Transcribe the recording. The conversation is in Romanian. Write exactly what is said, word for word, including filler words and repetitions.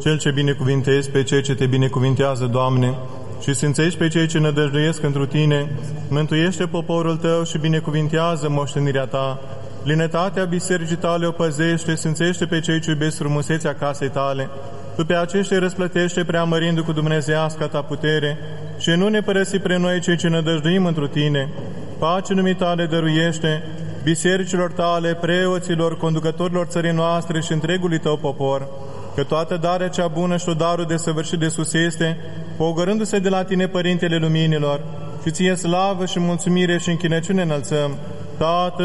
Cel ce binecuvintezi pe cei ce te binecuvintează, Doamne, și sfințești pe cei ce nădăjduiesc întru Tine, mântuiește poporul Tău și binecuvintează moștenirea Ta. Linătatea bisericii Tale o păzește, sfințește pe cei ce iubesc frumusețea casei Tale. Tu pe aceștia răsplătește preamărindu cu dumnezeiasca Ta putere și nu ne părăsi pre noi cei ce nădăjduim întru Tine. Pace numii Tale dăruiește bisericilor Tale, preoților, conducătorilor țării noastre și întregului Tău popor, că toată darea cea bună și tot darul desăvârșit de sus este, pogorându-se de la Tine, Părintele Luminilor, și Ție slavă și mulțumire și închinăciune înălțăm, Tatăl